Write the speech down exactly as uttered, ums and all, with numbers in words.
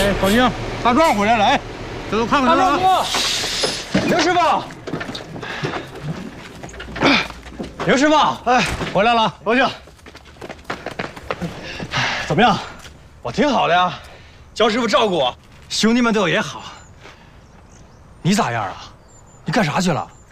哎，高兴，大壮回来了，哎，走走看看他。大壮哥， 刘师傅，刘师傅， 哎，回来了，高兴。 怎么样？我挺好的呀，焦师傅照顾我，兄弟们对我也好。你咋样啊？你干啥去了？